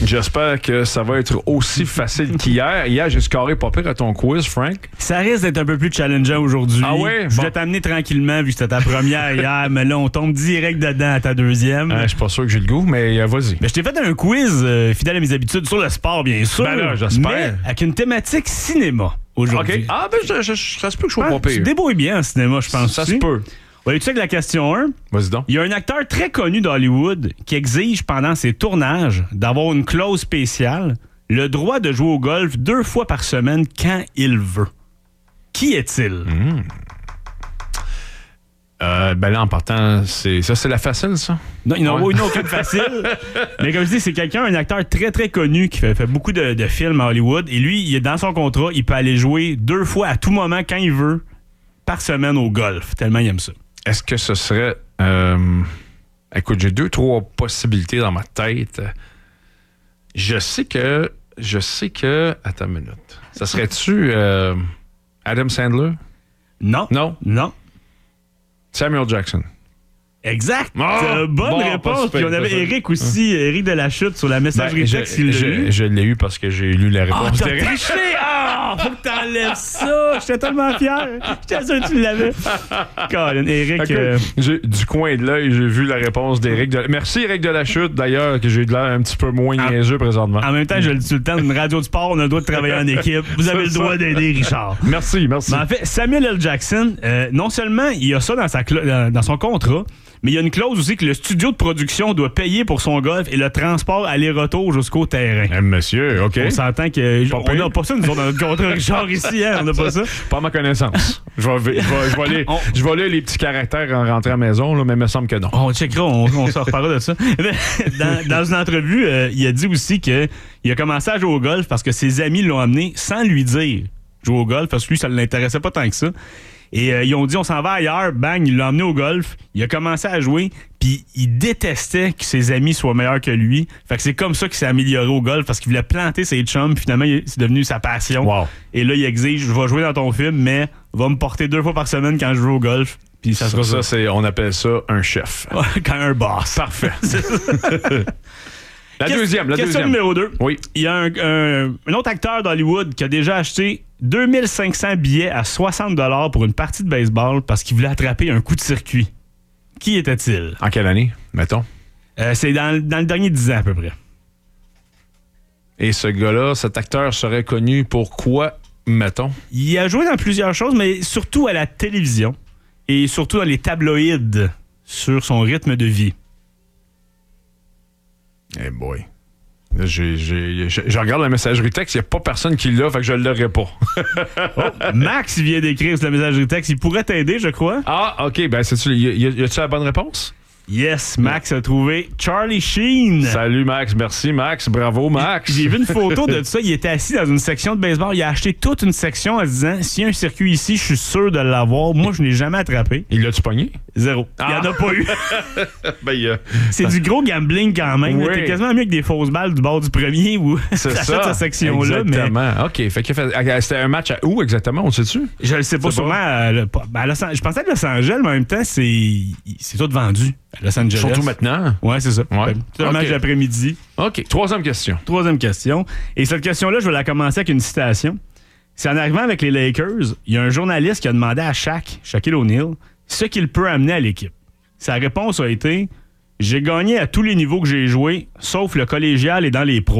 J'espère que ça va être aussi facile qu'hier. Hier, j'ai scoré pas pire à ton quiz, Frank. Ça risque d'être un peu plus challengeant aujourd'hui. Ah ouais? Je vais t'amener tranquillement vu que c'était ta première hier, mais là, on tombe direct dedans à ta deuxième. Je suis pas sûr que j'ai le goût, mais vas-y. Mais je t'ai fait un quiz fidèle à mes habitudes sur le sport, bien sûr. Ben là, j'espère. Mais avec une thématique cinéma aujourd'hui. OK. Ah, ben, ça se peut que je sois pas Tu te pire. débrouilles bien en cinéma, je pense. Ça se peut. Ouais, tu sais que la question 1, Vas-y donc. il y a un acteur très connu d'Hollywood qui exige pendant ses tournages d'avoir une clause spéciale, le droit de jouer au golf 2 fois par semaine quand il veut. Qui est-il? Ben là, en partant, c'est la facile, ça? Non, il n'y en a aucune facile. Mais comme je dis, c'est un acteur très, très connu qui fait beaucoup de films à Hollywood. Et lui, il est dans son contrat, il peut aller jouer 2 fois à tout moment quand il veut par semaine au golf. Tellement il aime ça. Est-ce que ce serait... Écoute, j'ai 2-3 possibilités dans ma tête. Je sais que... Attends une minute. Ça serait-tu Adam Sandler? Non. Non? Non. Samuel Jackson. Exact. Oh! Bonne Bon, réponse. pas Puis on avait Eric aussi, Eric de la Chute sur la messagerie texte. Il l'a eu. Je l'ai eu parce que j'ai lu la réponse T'as d'Eric. triché! Faut que t'enlèves ça! J'étais tellement fier! J'étais sûr que tu l'avais! Colin, Eric... Du coin de l'œil, j'ai vu la réponse d'Éric. Merci Éric de la Chute, d'ailleurs, que j'ai de l'air un petit peu moins niaiseux présentement. En même temps, je le dis tout le temps, d'une radio de sport, on a le droit de travailler en équipe. Vous avez le droit d'aider, Richard. Merci. Mais en fait, Samuel L. Jackson, non seulement il a ça dans son contrat, mais il y a une clause aussi que le studio de production doit payer pour son golf et le transport aller-retour jusqu'au terrain. Monsieur, OK. On s'entend que... On n'a pas ça, nous autres, dans notre contrat, Richard, ici, hein? On n'a pas ça. Pas à ma connaissance. Je vais lire les petits caractères en rentrant à la maison, là, mais il me semble que non. On checkera, on se reparlera de ça. Dans une entrevue, il a dit aussi qu'il a commencé à jouer au golf parce que ses amis l'ont amené sans lui dire jouer au golf, parce que lui, ça ne l'intéressait pas tant que ça. Et ils ont dit, on s'en va ailleurs, bang, il l'a emmené au golf, il a commencé à jouer, puis il détestait que ses amis soient meilleurs que lui. Fait que c'est comme ça qu'il s'est amélioré au golf, parce qu'il voulait planter ses chums, puis finalement, c'est devenu sa passion. Wow. Et là, il exige, je vais jouer dans ton film, mais va me porter 2 fois par semaine quand je joue au golf. Puis ça sera ça. On appelle ça un chef. Quand un boss. Parfait. La deuxième. Question numéro 2. Oui. Il y a un autre acteur d'Hollywood qui a déjà acheté 2500 billets à 60$ pour une partie de baseball parce qu'il voulait attraper un coup de circuit. Qui était-il? En quelle année, mettons? C'est dans le dernier 10 ans à peu près. Et ce gars-là, cet acteur serait connu pour quoi, mettons? Il a joué dans plusieurs choses, mais surtout à la télévision et surtout dans les tabloïds sur son rythme de vie. Eh boy. Là, je regarde la messagerie texte, il n'y a pas personne qui l'a, fait que je ne l'aurai pas. Max vient d'écrire sur la messagerie texte. Il pourrait t'aider, je crois. Ah, OK. Ben, y a-tu la bonne réponse? Yes, Max a trouvé Charlie Sheen. Salut, Max. Merci, Max. Bravo, Max. J'ai vu une photo de ça. Il était assis dans une section de baseball. Il a acheté toute une section en se disant, s'il y a un circuit ici, je suis sûr de l'avoir. Moi, je ne l'ai jamais attrapé. Il l'a-tu pogné? 0. Il n'y en a pas eu. Ben, c'est du gros gambling quand même. Oui. T'es quasiment mieux que des fausses balles du bord du premier où c'est t'achètes ça, cette section-là. Exactement. Mais... OK. Fait que c'était un match à où exactement? On le sait-tu? Je le sais pas. Sûrement je pensais à Los Angeles, mais en même temps, c'est tout vendu à Los Angeles. Surtout maintenant. Ouais, c'est ça. Ouais. C'est un match d'après-midi. OK. Troisième question. Et cette question-là, je vais la commencer avec une citation. C'est en arrivant avec les Lakers, il y a un journaliste qui a demandé à Shaquille O'Neal, ce qu'il peut amener à l'équipe. Sa réponse a été « J'ai gagné à tous les niveaux que j'ai joué, sauf le collégial et dans les pros. »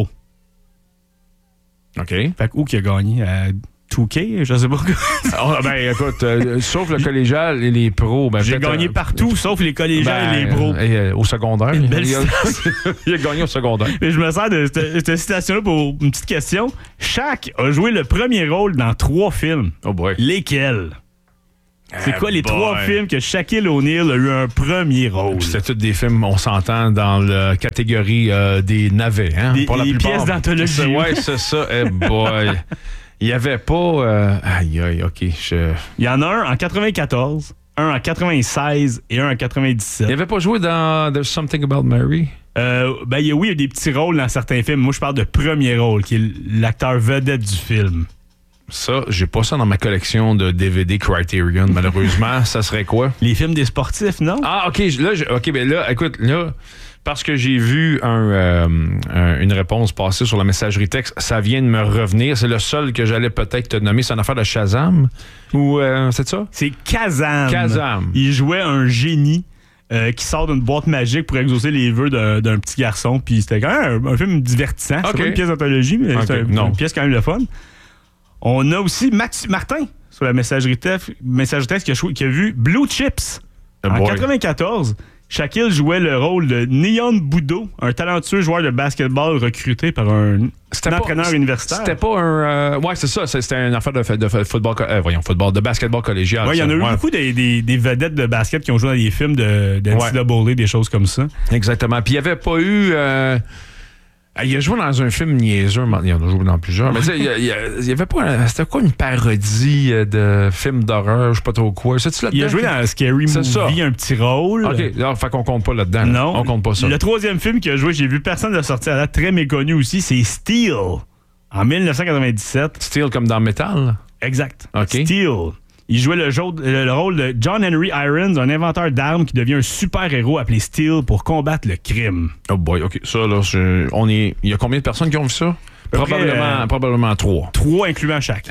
OK. Fait que où qui a gagné? À 2K? Je sais pas. Ben, écoute, sauf le collégial et les pros. Ben, j'ai gagné partout, sauf les collégiales et les pros. Au secondaire. Une belle il a gagné au secondaire. Et je me sers de cette citation-là pour une petite question. Shaq a joué le premier rôle dans 3 films. Oh boy. Lesquels? C'est quoi les 3 films que Shaquille O'Neal a eu un premier rôle? C'était tous des films, on s'entend, dans la catégorie des navets. Hein, pour la plupart. Pièces d'anthologie. Ouais, c'est ça. Eh boy. Il n'y avait pas... Aïe, OK. Il y en a un en 94, un en 96 et un en 97. Il n'avait pas joué dans There's Something About Mary? Oui, il y a des petits rôles dans certains films. Moi, je parle de premier rôle, qui est l'acteur vedette du film. Ça, j'ai pas ça dans ma collection de DVD Criterion, malheureusement. Ça serait quoi? Les films des sportifs, non? Ah, OK. Ben là, écoute, là, parce que j'ai vu une réponse passer sur la messagerie texte, ça vient de me revenir. C'est le seul que j'allais peut-être te nommer. C'est une affaire de Shazam? Ou c'est ça? C'est Kazam. Kazam. Il jouait un génie qui sort d'une boîte magique pour exaucer les vœux d'un petit garçon. Puis c'était quand même un film divertissant. Okay. C'est pas une pièce d'anthologie, mais c'est une pièce quand même le fun. On a aussi Martin sur la messagerie texte qui a vu Blue Chips. En 94. Shaquille jouait le rôle de Neon Boudo, un talentueux joueur de basketball recruté par un entraîneur universitaire. C'était pas un... ouais, c'est ça. C'était une affaire de football... football, de basketball collégial. Ouais, il y en a eu beaucoup des vedettes de basket qui ont joué dans des films de NCAA, des choses comme ça. Exactement. Puis il n'y avait pas eu... il a joué dans un film niaiseux, il en a joué dans plusieurs, mais il y avait pas... C'était quoi une parodie de film d'horreur, je sais pas trop quoi. Il a joué dans Scary Movie, un petit rôle. OK, alors, fait qu'on compte pas là-dedans. Non. On compte pas ça. Le troisième film qu'il a joué, j'ai vu personne de sortir à date, très méconnu aussi, c'est Steel, en 1997. Steel comme dans Metal? Exact. Okay. Steel. Il jouait le rôle de John Henry Irons, un inventeur d'armes qui devient un super-héros appelé Steel pour combattre le crime. Oh boy, OK. Ça, là, il y a combien de personnes qui ont vu ça? Probablement 3. 3 incluant chaque.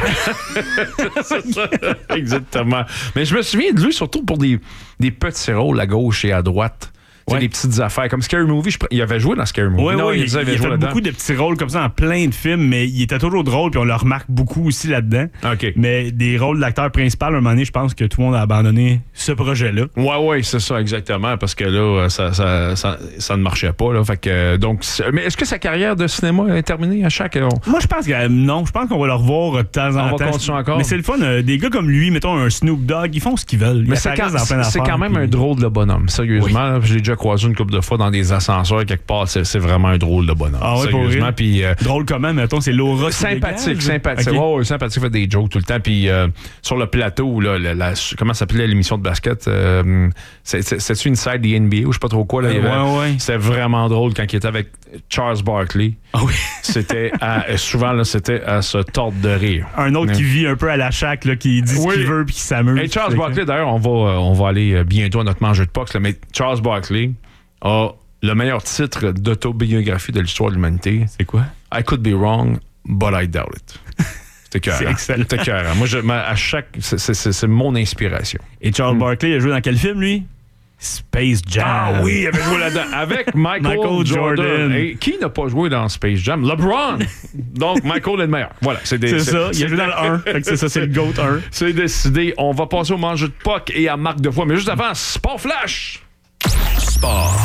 C'est ça, exactement. Mais je me souviens de lui surtout pour des petits rôles à gauche et à droite. Ouais. Des petites affaires. Comme Scary Movie, il avait joué dans Scary Movie. Oui, il a fait beaucoup de petits rôles comme ça dans plein de films, mais il était toujours drôle, puis on le remarque beaucoup aussi là-dedans. OK. Mais des rôles d'acteur principal, à un moment donné, je pense que tout le monde a abandonné ce projet-là. Oui, c'est ça, exactement, parce que là, ça ne marchait pas. Là, fait que, donc, mais est-ce que sa carrière de cinéma est terminée à chaque... Moi, je pense que non. Je pense qu'on va le revoir de temps en temps. On va continuer encore. Mais c'est le fun. Des gars comme lui, mettons un Snoop Dogg, ils font ce qu'ils veulent. Mais c'est quand même un drôle de bonhomme, sérieusement. Oui. J'ai déjà croisé une couple de fois dans des ascenseurs quelque part, c'est vraiment un drôle de bonhomme. Ah ouais, sérieusement. Puis drôle comment, mettons, c'est l'aura sympathique. Okay. Ouais, sympathique, fait des jokes tout le temps. Puis sur le plateau, là, comment s'appelait l'émission de basket? C'est-tu Inside the NBA ou je sais pas trop quoi? Là, c'était vraiment drôle quand il était avec Charles Barkley. Ah oui. Souvent, là, c'était à se tordre de rire. Un autre qui vit un peu à la Shaq, là, qui dit ce qu'il veut puis qui s'amuse. Et Charles Barkley, d'ailleurs, on va aller bientôt à notre mangeur de Pox, mais Charles Barkley a le meilleur titre d'autobiographie de l'histoire de l'humanité. C'est quoi? I could be wrong, but I doubt it. C'était écœurant. C'est excellent. C'était écœurant. Moi, c'est mon inspiration. Et Charles Barkley, il a joué dans quel film, lui? Space Jam. Ah oui, il avait joué là-dedans. Avec Michael Jordan. Et qui n'a pas joué dans Space Jam? LeBron. Donc, Michael est le meilleur. Voilà. C'est ça. Il a joué dans le 1. Fait que c'est ça, c'est le GOAT 1. C'est décidé. On va passer au mangeur de Puck et à Marc de Foix. Mais juste avant, Sport Flash. Sport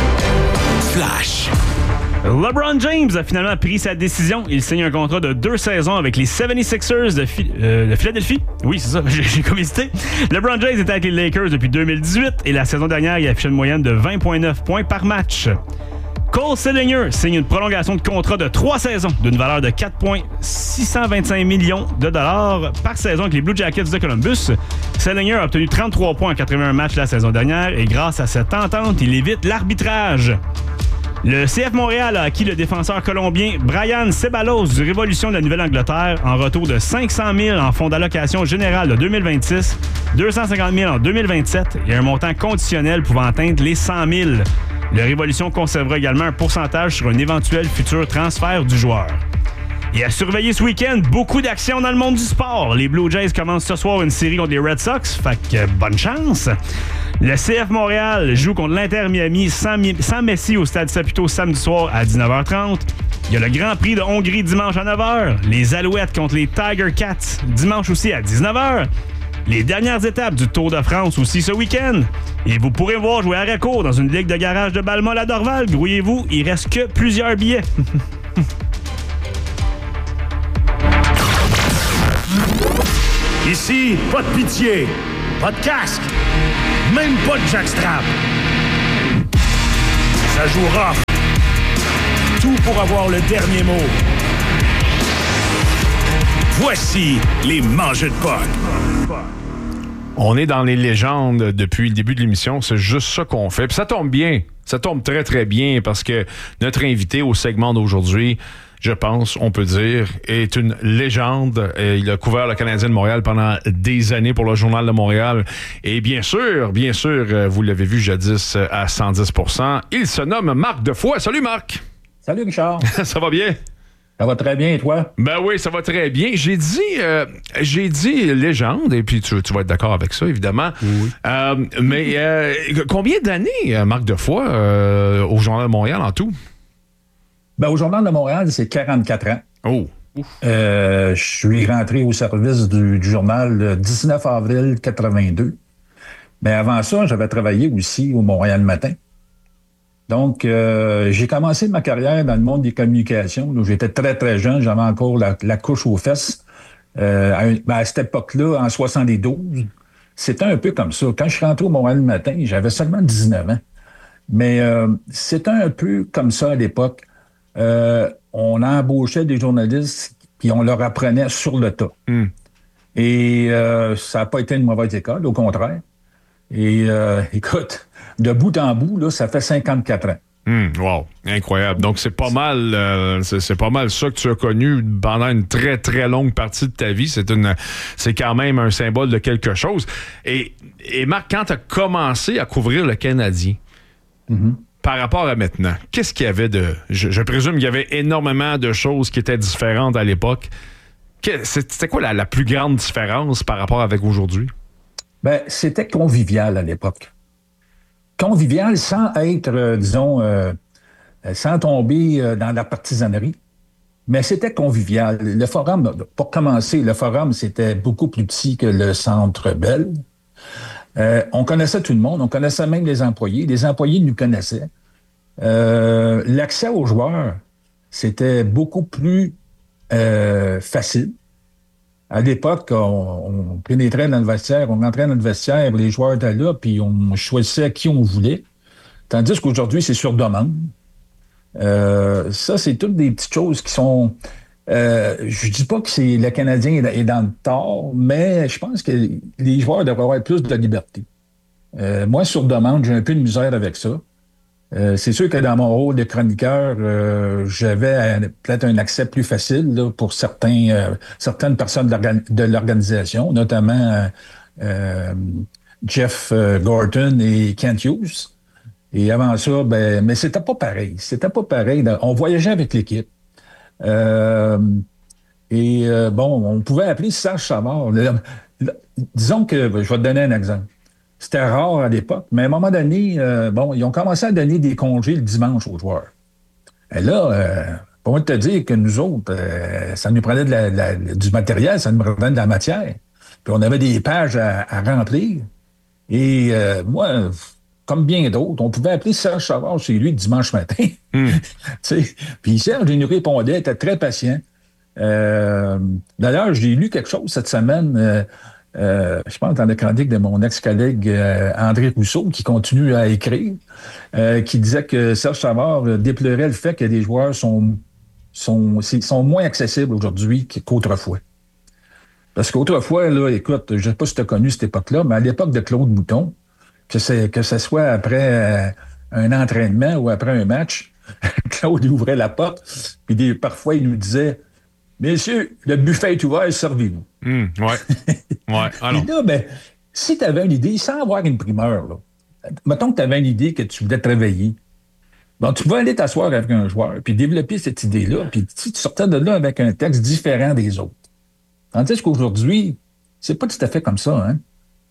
Flash. LeBron James a finalement pris sa décision. Il signe un contrat de 2 saisons avec les 76ers de Philadelphie. Oui, c'est ça, j'ai comme hésité. LeBron James était avec les Lakers depuis 2018 et la saison dernière, il a affiché une moyenne de 20,9 points par match. Cole Sillinger signe une prolongation de contrat de 3 saisons d'une valeur de 4,625 millions de dollars par saison avec les Blue Jackets de Columbus. Sillinger a obtenu 33 points en 81 matchs la saison dernière et grâce à cette entente, il évite l'arbitrage. Le CF Montréal a acquis le défenseur colombien Brian Ceballos du Révolution de la Nouvelle-Angleterre en retour de 500 000 en fonds d'allocation générale de 2026, 250 000 en 2027 et un montant conditionnel pouvant atteindre les 100 000. Le Révolution conservera également un pourcentage sur un éventuel futur transfert du joueur. Et à surveiller ce week-end, beaucoup d'actions dans le monde du sport. Les Blue Jays commencent ce soir une série contre les Red Sox, fait que bonne chance. Le CF Montréal joue contre l'Inter Miami sans Messi au Stade Saputo samedi soir à 19h30. Il y a le Grand Prix de Hongrie dimanche à 9h. Les Alouettes contre les Tiger Cats dimanche aussi à 19h. Les dernières étapes du Tour de France aussi ce week-end. Et vous pourrez voir jouer à Récourt dans une ligue de garage de Balmol à Dorval. Grouillez-vous, il reste que plusieurs billets. Ici, pas de pitié, pas de casque, même pas de jackstrap. Ça joue rough. Tout pour avoir le dernier mot. Voici les mangeurs de Puck. On est dans les légendes depuis le début de l'émission. C'est juste ça qu'on fait. Puis ça tombe bien. Ça tombe très, très bien parce que notre invité au segment d'aujourd'hui, je pense, on peut dire, est une légende. Il a couvert le Canadien de Montréal pendant des années pour le Journal de Montréal. Et bien sûr, vous l'avez vu jadis à 110%, il se nomme Marc Defoy. Salut Marc! Salut Richard! Ça va bien? Ça va très bien, et toi? Ben oui, ça va très bien. J'ai dit légende, et puis tu vas être d'accord avec ça, évidemment. Oui. Mais combien d'années, Marc Defoy, au Journal de Montréal en tout? Ben, au Journal de Montréal, c'est 44 ans. Oh! Je suis rentré au service du journal le 19 avril 82. Mais avant ça, j'avais travaillé aussi au Montréal Matin. Donc, j'ai commencé ma carrière dans le monde des communications. Où j'étais très, très jeune. J'avais encore la couche aux fesses. À cette époque-là, en 72, c'était un peu comme ça. Quand je suis rentré au Montréal Matin, j'avais seulement 19 ans. Mais c'était un peu comme ça à l'époque. On embauchait des journalistes puis on leur apprenait sur le tas. Mm. Et ça n'a pas été une mauvaise école, au contraire. Et écoute, de bout en bout, là, ça fait 54 ans. Wow, incroyable. Donc, c'est pas mal c'est pas mal ça que tu as connu pendant une très, très longue partie de ta vie. C'est quand même un symbole de quelque chose. Et Marc, quand tu as commencé à couvrir le Canadien, par rapport à maintenant, qu'est-ce qu'il y avait de... Je présume qu'il y avait énormément de choses qui étaient différentes à l'époque. C'était quoi la plus grande différence par rapport avec aujourd'hui? Ben, c'était convivial à l'époque. Convivial sans être, sans tomber dans la partisanerie. Mais c'était convivial. Le forum, pour commencer, le forum, c'était beaucoup plus petit que le Centre Bell. On connaissait tout le monde, on connaissait même les employés. Les employés nous connaissaient. L'accès aux joueurs, c'était beaucoup plus facile. À l'époque, on pénétrait dans le vestiaire, on entrait dans le vestiaire, les joueurs étaient là, puis on choisissait qui on voulait. Tandis qu'aujourd'hui, c'est sur demande. Ça, c'est toutes des petites choses qui sont... je dis pas que le Canadien est dans le tort, mais je pense que les joueurs devraient avoir plus de liberté. Moi, sur demande, j'ai un peu de misère avec ça. C'est sûr que dans mon rôle de chroniqueur, j'avais peut-être un accès plus facile là, pour certaines personnes de l'organisation, notamment Jeff Gorton et Kent Hughes. Et avant ça, mais c'était pas pareil. C'était pas pareil. On voyageait avec l'équipe. On pouvait appeler Serge Savard. Disons que, je vais te donner un exemple. C'était rare à l'époque, mais à un moment donné, ils ont commencé à donner des congés le dimanche aux joueurs. Et là, pour te dire que nous autres, ça nous prenait du matériel, ça nous prenait de la matière. Puis on avait des pages à remplir. Et moi, comme bien d'autres, on pouvait appeler Serge Savard chez lui le dimanche matin. Puis Serge, il nous répondait, était très patient. D'ailleurs, j'ai lu quelque chose cette semaine... je pense dans la chronique de mon ex-collègue André Rousseau, qui continue à écrire, qui disait que Serge Savard déplorait le fait que les joueurs sont moins accessibles aujourd'hui qu'autrefois. Parce qu'autrefois, là, écoute, je ne sais pas si tu as connu cette époque-là, mais à l'époque de Claude Mouton, que ce soit après un entraînement ou après un match, Claude ouvrait la porte, puis parfois il nous disait « Messieurs, le buffet est ouvert, servez-vous. » Ouais. Alors. Et là, si tu avais une idée, sans avoir une primeur, là, mettons que tu avais une idée que tu voulais te réveiller, tu pouvais aller t'asseoir avec un joueur, puis développer cette idée-là, puis tu sortais de là avec un texte différent des autres. Tandis qu'aujourd'hui, c'est pas tout à fait comme ça, hein.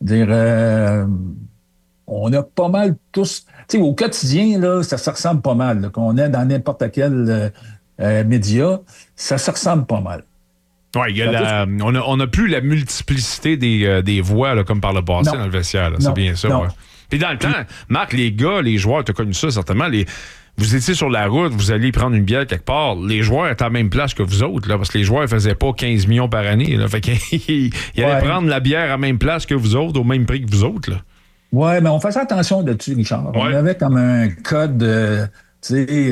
On a pas mal tous... Tu sais, au quotidien, là, ça se ressemble pas mal. Là, qu'on est dans n'importe quel média, ça se ressemble pas mal. Oui, on n'a plus la multiplicité des voix là, comme par le passé dans le vestiaire. Là. C'est bien ça. Ouais. Puis dans le temps, Marc, les gars, les joueurs, tu as connu ça certainement, vous étiez sur la route, vous alliez prendre une bière quelque part, les joueurs étaient à la même place que vous autres, là, parce que les joueurs ne faisaient pas 15 millions par année. Là, fait qu'ils allaient prendre la bière à la même place que vous autres, au même prix que vous autres. Oui, mais on faisait attention là-dessus, Richard. Ouais. On avait comme un code... tu sais,